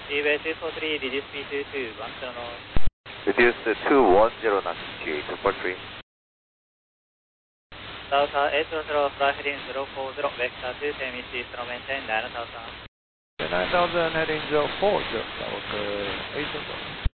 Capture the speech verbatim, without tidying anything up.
Seaway two four three, reduce speed to two one zero knots. Reduce to two one zero knots, G A two four three. Delta eight zero zero, fly heading zero four zero, vector two, ten meters east, maintain nine thousand. nine thousand heading zero four zero, Delta eight zero zero.